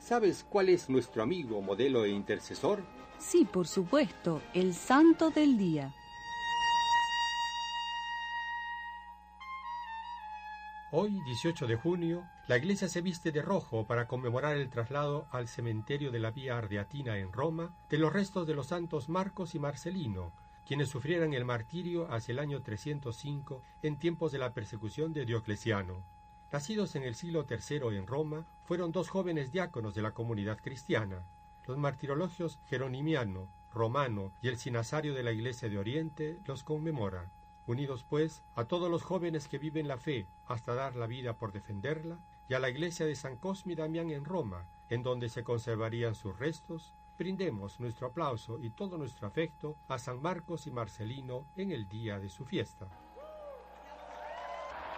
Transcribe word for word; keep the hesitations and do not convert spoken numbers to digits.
¿Sabes cuál es nuestro amigo, modelo e intercesor? Sí, por supuesto, el santo del día. Hoy, dieciocho de junio, la iglesia se viste de rojo para conmemorar el traslado al cementerio de la Vía Ardeatina en Roma de los restos de los santos Marcos y Marcelino, quienes sufrieran el martirio hacia el año trescientos cinco en tiempos de la persecución de Diocleciano. Nacidos en el siglo tercero en Roma, fueron dos jóvenes diáconos de la comunidad cristiana. Los martirologios Jeronimiano, Romano y el Sinasario de la Iglesia de Oriente los conmemoran. Unidos, pues, a todos los jóvenes que viven la fe hasta dar la vida por defenderla, y a la iglesia de San Cosme y Damián en Roma, en donde se conservarían sus restos, brindemos nuestro aplauso y todo nuestro afecto a San Marcos y Marcelino en el día de su fiesta.